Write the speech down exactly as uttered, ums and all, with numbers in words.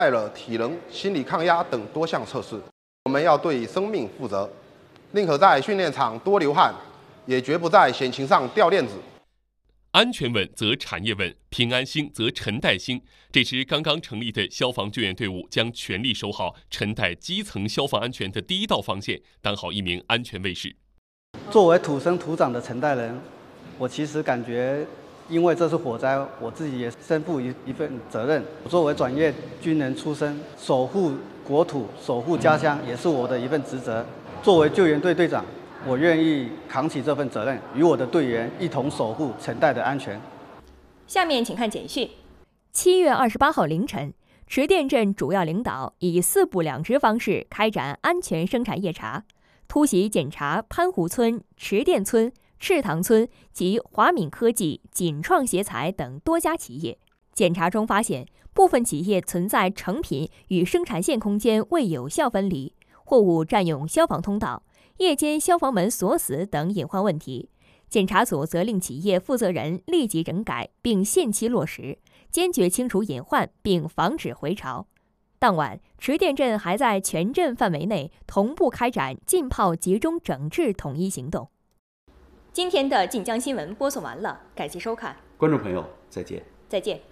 带了体能、心理抗压等多项测试。我们要对生命负责，宁可在训练场多流汗，也绝不在险情上掉链子。 安全稳则产业稳，平安兴则陈代兴。这支刚刚成立的消防救援队伍将全力守好陈代基层消防安全的第一道防线，当好一名安全卫士。 作为土生土长的陈代人，我其实感觉，因为这次火灾，我自己也身负一一份责任。作为专业军人出身，守护国土、守护家乡，也是我的一份职责。作为救援队队长，我愿意扛起这份责任，与我的队员一同守护陈代的安全。 下面请看简讯。 七月二十八号凌晨，池店镇主要领导以四部两值方式开展安全生产夜查，突袭检查潘湖村、池店村、赤塘村及华敏科技、锦创协材等多家企业。检查中发现，部分企业存在成品与生产线空间未有效分离，货物占用消防通道，夜间消防门锁死等隐患问题。检查组责令企业负责人立即整改并限期落实，坚决清除隐患并防止回潮。当晚，池店镇还在全镇范围内同步开展浸泡集中整治统一行动。 今天的晋江新闻播送完了，感谢收看， 观众朋友再见。 再见。